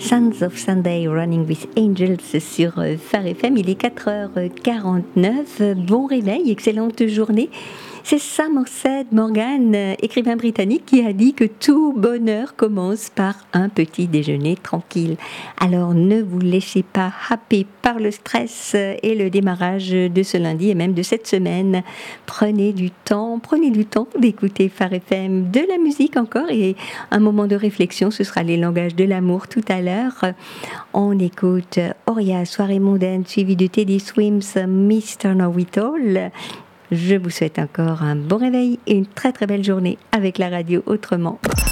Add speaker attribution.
Speaker 1: Sons of Sunday Running with Angels sur Phare FM. Il est 4h49. Bon réveil, excellente journée. C'est Somerset Maugham, écrivain britannique, qui a dit que tout bonheur commence par un petit déjeuner tranquille. Alors ne vous laissez pas happer par le stress et le démarrage de ce lundi et même de cette semaine. Prenez du temps d'écouter Phare FM, de la musique encore et un moment de réflexion. Ce sera les langages de l'amour tout à l'heure. On écoute Oria, Soirée mondaine, suivi de Teddy Swims, Mr. Know-It-All. Je vous souhaite encore un bon réveil et une très très belle journée avec la radio autrement.